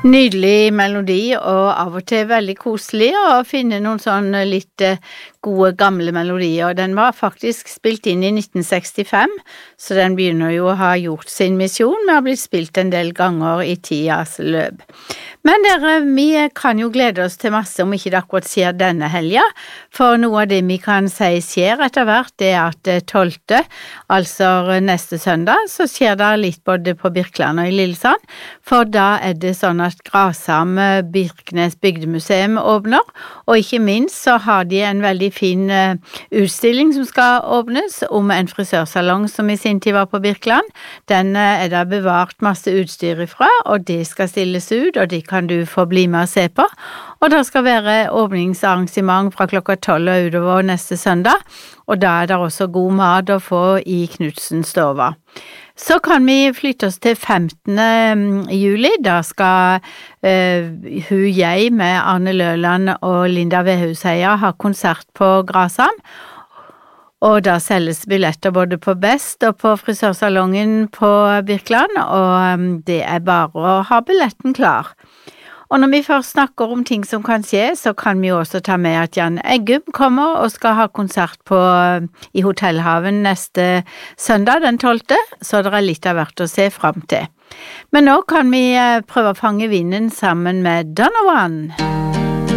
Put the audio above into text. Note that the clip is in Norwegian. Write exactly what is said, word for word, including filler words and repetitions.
Nydelig melodi, og av og til veldig koselig å finne noen sånn litt gode gamle melodier. Den var faktisk spilt inn i nitten sekstifem, så den begynner jo å ha gjort sin misjon med å bli spilt en del ganger i tidas løp. Men dere, vi kan jo glede oss til masse om ikke det akkurat skjer denne helga, for noe av det vi kan si skjer etter hvert, det er at tolvte, altså neste søndag, så skjer det litt både på Birkeland og i Lillesand, for da er det sånn at Grasam Birkenes bygdemuseum åpner, og ikke minst så har de en veldig fin utstilling som skal åpnes om en frisørsalong som i sin tid var på Birkeland. Den er da bevart masse utstyr ifra, og det skal stilles ut, og det kan du få bli med og se på. Og det skal være åpningsarrangement fra klokka tolv og utover neste søndag, og da er det også god mat å få i Knudsen stova. Så kan vi flytte oss til femtende juli, da skal uh, hun jeg med Arne Løland og Linda Vehuseia ha konsert på Grasam, og da selges billetter både på Best og på frisørsalongen på Birkeland, og um, det er bare å ha billetten klar. Og når vi først snakker om ting som kan skje, så kan vi også ta med at Jan Eggum kommer og skal ha konsert på, i Hotellhaven neste søndag den tolvte, så det er litt av hvert å se frem til. Men nå kan vi prøve å fange vinden sammen med Donovan.